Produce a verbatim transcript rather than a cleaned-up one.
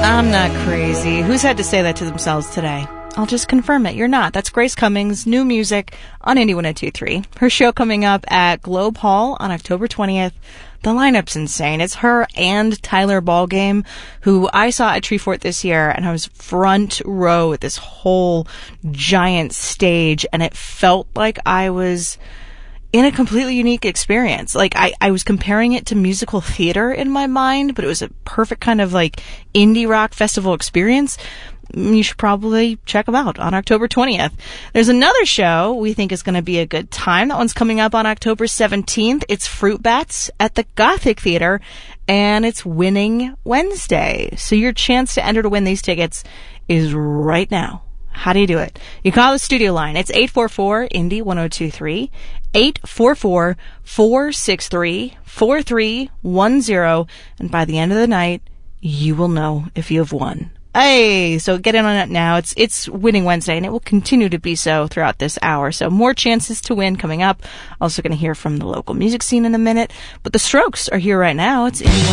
I'm not crazy. Who's had to say that to themselves today? I'll just confirm it. You're not. That's Grace Cummings, new music on Indie one oh two point three. Her show coming up at Globe Hall on October twentieth. The lineup's insane. It's her and Tyler Ballgame, who I saw at Treefort this year, and I was front row at this whole giant stage, and it felt like I was in a completely unique experience. Like, I, I was comparing it to musical theater in my mind, but it was a perfect kind of, like, indie rock festival experience. You should probably check them out on October twentieth. There's another show we think is going to be a good time. That one's coming up on October seventeenth. It's Fruit Bats at the Gothic Theater, and it's Winning Wednesday. So your chance to enter to win these tickets is right now. How do you do it? You call the studio line. It's eight four four, Indie one oh two three, eight four four, four six three, four three one zero, and by the end of the night, you will know if you have won. Hey, so get in on it now. It's it's Winning Wednesday, and it will continue to be so throughout this hour. So more chances to win coming up. Also going to hear from the local music scene in a minute. But the Strokes are here right now. It's in